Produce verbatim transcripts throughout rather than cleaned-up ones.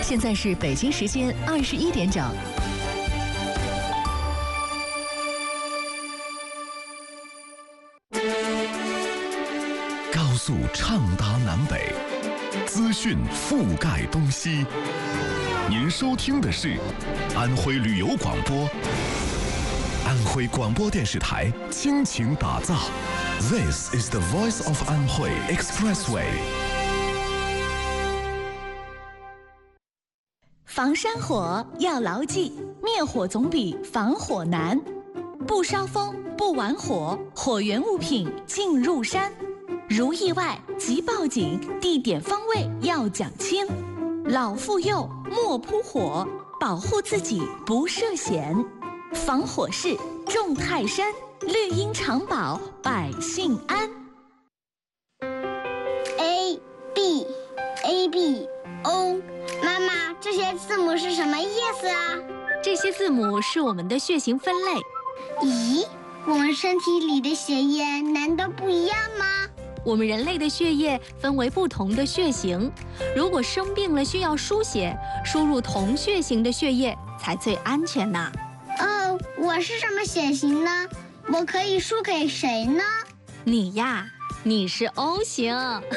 现在是北京时间二十一点整。 高速畅达南北，资讯覆盖东西。您收听的是安徽旅游广播，安徽广播电视台倾情打造。This is the voice of Anhui Expressway。 防山火要牢记，灭火总比防火难。不烧风，不玩火，火源物品进入山。如意外即报警，地点方位要讲清。老妇幼莫扑火，保护自己不涉险。防火势重泰山，绿荫长保百姓安。 A B A B O， 妈妈，这些字母是什么意思啊？ 这些字母是我们的血型分类。 咦，我们身体里的血液难道不一样吗？ 我们人类的血液分为不同的血型，如果生病了需要输血，输入同血型的血液才最安全呢。 哦，我是什么血型呢？我可以输给谁呢？ 你呀，你是 O 型。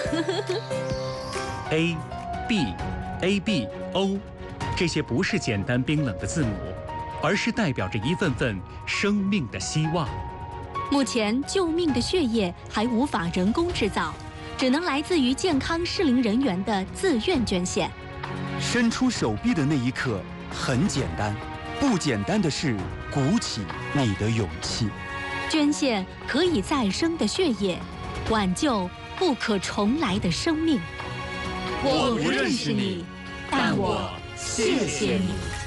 A B A B O， 这些不是简单冰冷的字母，而是代表着一份份生命的希望。 目前救命的血液还无法人工制造，只能来自于健康适龄人员的自愿捐献。 伸出手臂的那一刻很简单，不简单的是鼓起你的勇气。 捐献可以再生的血液，挽救不可重来的生命。 我不认识你，但我谢谢你。